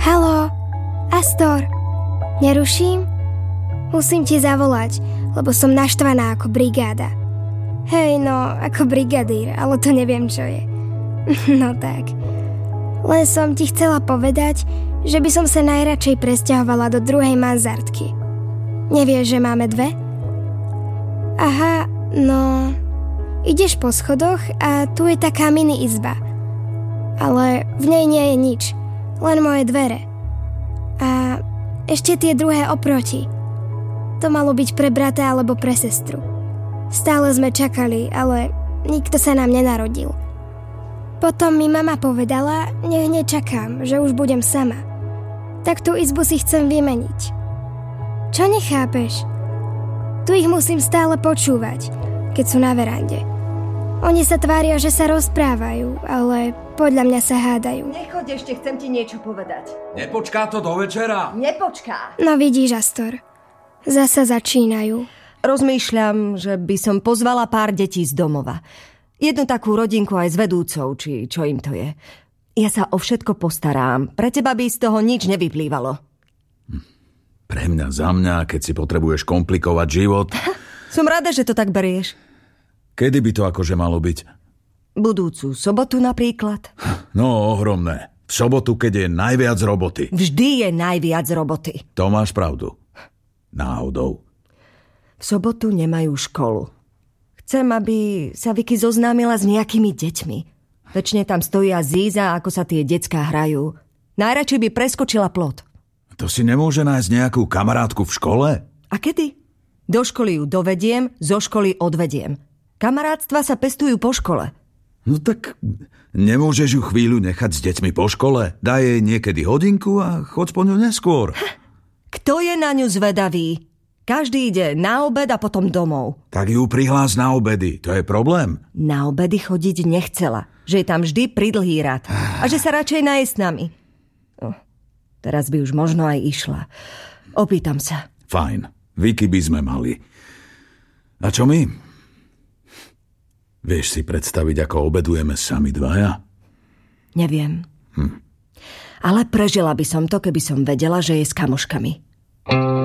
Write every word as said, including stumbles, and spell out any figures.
Haló, Astor, neruším? Musím ti zavolať, lebo som naštvaná ako brigáda. Hej, no, ako brigadír, ale to neviem, čo je. No tak. Len som ti chcela povedať, že by som sa najradšej presťahovala do druhej mansardky. Nevieš, že máme dve? Aha, no... Ideš po schodoch a tu je taká mini izba. Ale v nej nie je nič, len moje dvere. A ešte tie druhé oproti. To malo byť pre brata alebo pre sestru. Stále sme čakali, ale nikto sa nám nenarodil. Potom mi mama povedala, nech nečakám, že už budem sama. Tak tú izbu si chcem vymeniť. Čo nechápeš? Tu ich musím stále počúvať, keď sú na verande. Oni sa tvária, že sa rozprávajú, ale podľa mňa sa hádajú. Nechoď ešte, chcem ti niečo povedať. Nepočká to do večera? Nepočká. No vidíš, Astor, zasa začínajú. Rozmýšľam, že by som pozvala pár detí z domova. Jednu takú rodinku aj s vedúcou, či čo im to je. Ja sa o všetko postarám. Pre teba by z toho nič nevyplývalo. Pre mňa, za mňa, keď si potrebuješ komplikovať život. Som rada, že to tak berieš. Kedy by to akože malo byť? Budúcu sobotu napríklad. No, ohromné. V sobotu, keď je najviac roboty. Vždy je najviac roboty. To máš pravdu. Náhodou. V sobotu nemajú školu. Chcem, aby sa Vicky zoznámila s nejakými deťmi. Večne tam stojí a zíza, ako sa tie decká hrajú. Najradšej by preskočila plot. To si nemôže nájsť nejakú kamarátku v škole? A kedy? Do školy ju dovediem, zo školy odvediem. Kamarátstva sa pestujú po škole. No tak nemôžeš ju chvíľu nechať s deťmi po škole? Daj jej niekedy hodinku a choď po ňu neskôr. Kto je na ňu zvedavý? Každý ide na obed a potom domov. Tak ju prihlás na obedy, to je problém. Na obedy chodiť nechcela. Že je tam vždy pridlhý rad. A že sa radšej naje s nami. Oh, teraz by už možno aj išla. Opýtam sa. Fajn, Vicky by sme mali. A čo my? Vieš si predstaviť, ako obedujeme sami dvaja? Neviem. Hm. Ale prežila by som to, keby som vedela, že je s kamoškami.